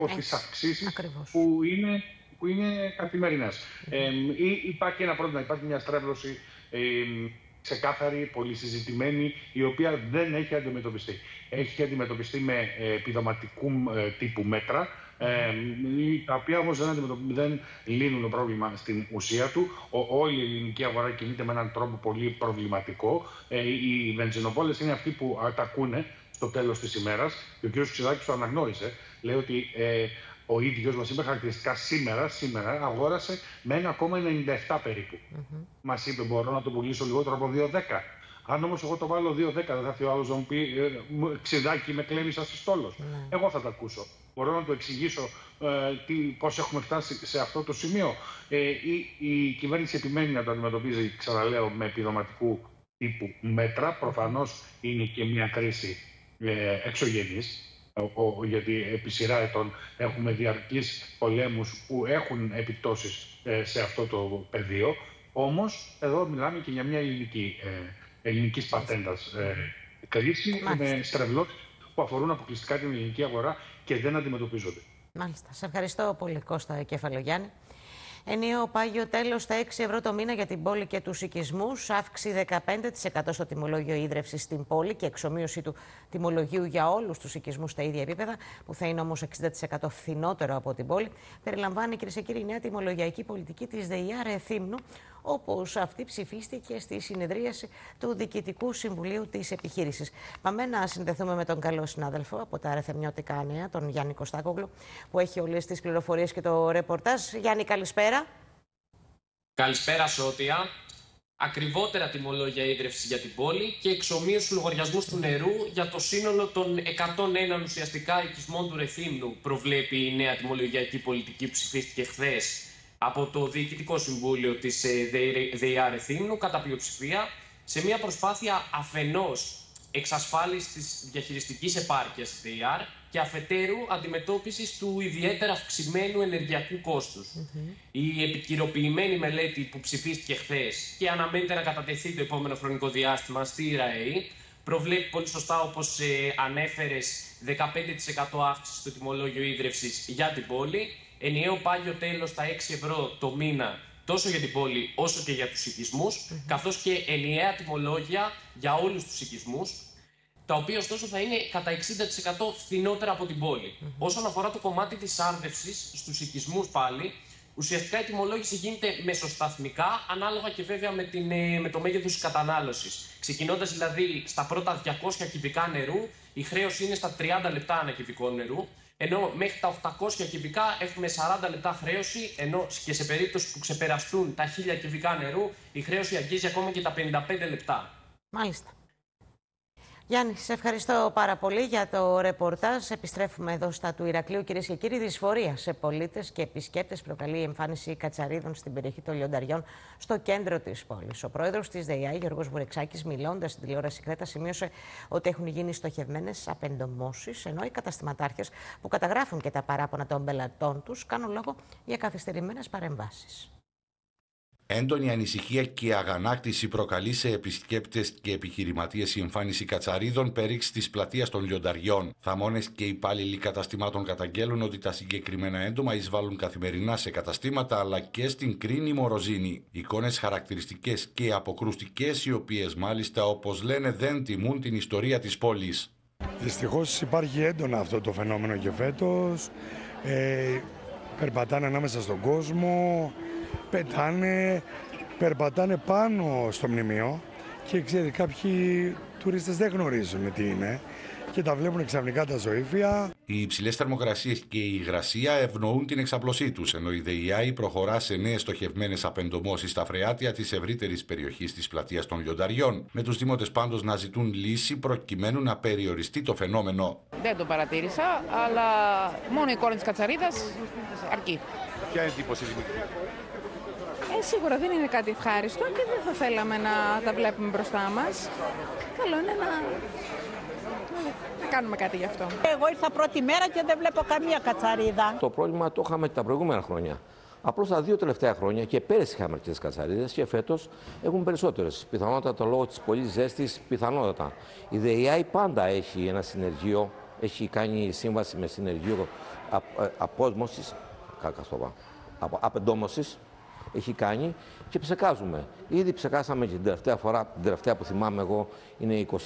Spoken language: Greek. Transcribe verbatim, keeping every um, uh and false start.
από τις αυξήσεις που είναι, που είναι καθημερινές. Mm-hmm. ε, υπάρχει ένα πρόβλημα, υπάρχει μια στρέβλωση ε, ξεκάθαρη, πολύ συζητημένη, η οποία δεν έχει αντιμετωπιστεί. Έχει αντιμετωπιστεί με ε, επιδοματικού ε, τύπου μέτρα, ε, τα οποία όμως δεν, δεν λύνουν το πρόβλημα στην ουσία του. Ο, όλη η ελληνική αγορά κινείται με έναν τρόπο πολύ προβληματικό. Ε, οι βενζινοπόλες είναι αυτοί που ατακούνε στο τέλος της ημέρας, και ο κ. Ξηδάκης το αναγνώρισε. Λέει ότι ε, ο ίδιος μας είπε χαρακτηριστικά σήμερα, σήμερα αγόρασε με ένα κόμμα ενενήντα επτά περίπου. Mm-hmm. Μας είπε, μπορώ να το πουλήσω λιγότερο από δύο δέκα. Αν όμως εγώ το βάλω δύο δέκα, δεν θα έρθει ο άλλος να μου πει ε, Ξηδάκη, με κλέβεις ασυστόλος. Mm-hmm. Εγώ θα τα ακούσω. Μπορώ να του εξηγήσω ε, τι, πώς έχουμε φτάσει σε αυτό το σημείο. Ε, η, η κυβέρνηση επιμένει να το αντιμετωπίζει, ξαναλέω, με επιδοματικού τύπου μέτρα. Προφανώς είναι και μια κρίση ε, εξωγενής. Ο, ο, γιατί επί σειρά ετών έχουμε διαρκείς πολέμους που έχουν επιπτώσεις ε, σε αυτό το πεδίο. Όμως, εδώ μιλάμε και για μια ελληνική, ε, ελληνικής πατέντας ε, κρίση με στρεβλώσεις που αφορούν αποκλειστικά την ελληνική αγορά και δεν αντιμετωπίζονται. Μάλιστα. Σε ευχαριστώ πολύ, Κώστα Κεφαλογιάννη. Ενιαίο πάγιο τέλος στα έξι ευρώ το μήνα για την πόλη και τους οικισμούς, αύξηση δεκαπέντε τοις εκατό στο τιμολόγιο ίδρυυσης στην πόλη και εξομοίωση του τιμολογίου για όλους τους οικισμούς στα ίδια επίπεδα, που θα είναι όμως εξήντα τοις εκατό φθηνότερο από την πόλη, περιλαμβάνει, κυρίες και κύριοι, η νέα τιμολογιακή πολιτική της ΔΕΙΑ Ρεθύμνου, όπως αυτή ψηφίστηκε στη συνεδρίαση του Διοικητικού Συμβουλίου της επιχείρησης. Πάμε να συνδεθούμε με τον καλό συνάδελφο από τα Ρεθεμνιώτικα Νέα, τον Γιάννη Κωστάκογλου, που έχει όλες τις πληροφορίες και το ρεπορτάζ. Γιάννη, καλησπέρα. Καλησπέρα, Σώτια. Ακριβότερα τιμολόγια ίδρυυσης για την πόλη και εξομοίωση του λογαριασμού του νερού για το σύνολο των εκατόν ένα ουσιαστικά οικισμών του Ρεθύμνου, προβλέπει η νέα τιμολογιακή πολιτική που ψηφίστηκε χθες από το Διοικητικό Συμβούλιο της ΔΕΙΑ Ρεθύμνου κατά πλειοψηφία, σε μια προσπάθεια αφενός εξασφάλισης της διαχειριστικής επάρκειας της ΔΕΙΑΡ και αφετέρου αντιμετώπισης του ιδιαίτερα αυξημένου ενεργειακού κόστους. Mm-hmm. Η επικυροποιημένη μελέτη που ψηφίστηκε χθες και αναμένεται να κατατεθεί το επόμενο χρονικό διάστημα στη ΡΑΕΗ προβλέπει πολύ σωστά, όπως ε, ανέφερες, δεκαπέντε τοις εκατό αύξηση στο τιμολόγιο ίδρυυσης για την πόλη, ενιαίο πάγιο τέλος στα έξι ευρώ το μήνα τόσο για την πόλη όσο και για τους οικισμούς, mm-hmm. καθώς και ενιαία τιμολόγια για όλους τους οικισμούς, τα οποία ωστόσο θα είναι κατά εξήντα τοις εκατό φθηνότερα από την πόλη. Mm-hmm. Όσον αφορά το κομμάτι της άρδευσης στους οικισμούς πάλι, ουσιαστικά η τιμολόγηση γίνεται μεσοσταθμικά, ανάλογα και βέβαια με, την, με το μέγεθος της κατανάλωσης. Ξεκινώντας δηλαδή στα πρώτα διακόσια κυβικά νερού, η χρέωση είναι στα τριάντα λεπτά ανά κυβικό νερού, ενώ μέχρι τα οκτακόσια κυβικά έχουμε σαράντα λεπτά χρέωση, ενώ και σε περίπτωση που ξεπεραστούν τα χίλια κυβικά νερού, η χρέωση αγγίζει ακόμα και τα πενήντα πέντε λεπτά. Μάλιστα. Γιάννη, σε ευχαριστώ πάρα πολύ για το ρεπορτάζ. Επιστρέφουμε εδώ στα του Ηρακλείου. Κυρίες και κύριοι, δυσφορία σε πολίτες και επισκέπτες προκαλεί η εμφάνιση κατσαρίδων στην περιοχή των Λιονταριών, στο κέντρο της πόλης. Ο πρόεδρος της ΔΕΙΑ, Γιώργος Βουρεξάκης, μιλώντας στην τηλεόραση Κρέτα, σημείωσε ότι έχουν γίνει στοχευμένες απεντομώσεις, ενώ οι καταστηματάρχες που καταγράφουν και τα παράπονα των πελατών τους κάνουν λόγο για καθυστερημένες παρεμβάσεις. Έντονη ανησυχία και αγανάκτηση προκαλεί σε επισκέπτες και επιχειρηματίες η εμφάνιση κατσαρίδων περίξ της πλατείας των Λιονταριών. Θαμώνες και υπάλληλοι καταστημάτων καταγγέλουν ότι τα συγκεκριμένα έντομα εισβάλλουν καθημερινά σε καταστήματα αλλά και στην Κρίνη Μοροζίνη. Εικόνες χαρακτηριστικές και αποκρουστικές, οι οποίες μάλιστα, όπως λένε, δεν τιμούν την ιστορία της πόλης. Δυστυχώς υπάρχει έντονα αυτό το φαινόμενο και φέτος. Ε, περπατάνε ανάμεσα στον κόσμο. Πετάνε, περπατάνε πάνω στο μνημείο και ξέρετε, κάποιοι τουρίστες δεν γνωρίζουν τι είναι και τα βλέπουν ξαφνικά τα ζωήφια. Οι υψηλές θερμοκρασίες και η υγρασία ευνοούν την εξαπλωσή τους, ενώ η ΔΕΙΑ προχωρά σε νέες στοχευμένες απεντομώσεις στα φρεάτια της ευρύτερης περιοχής της πλατείας των Λιονταριών, με τους δημότες πάντως να ζητούν λύση προκειμένου να περιοριστεί το φαινόμενο. Δεν το παρατήρησα, αλλά μόνο η εικόνα της κατσαρίδας αρκεί. Ποια εντύπωση δημιουργεί? Ε, σίγουρα δεν είναι κάτι ευχάριστο και δεν θα θέλαμε να τα βλέπουμε μπροστά μας. Καλό είναι να, να κάνουμε κάτι γι' αυτό. Εγώ ήρθα πρώτη μέρα και δεν βλέπω καμία κατσαρίδα. Το πρόβλημα το είχαμε τα προηγούμενα χρόνια. Απλώς τα δύο τελευταία χρόνια και πέρυσι είχαμε αρκετές κατσαρίδες και φέτος έχουν περισσότερες. Πιθανότατα λόγω της πολλής ζέστης, πιθανότατα. Η ΔΕΙΑ πάντα έχει ένα συνεργείο έχει κάνει σύμβαση με συνεργείο απόσμωσης, απεντόμωσης, έχει κάνει και ψεκάζουμε. Ήδη ψεκάσαμε και την τελευταία φορά, την τελευταία που θυμάμαι εγώ είναι είκοσι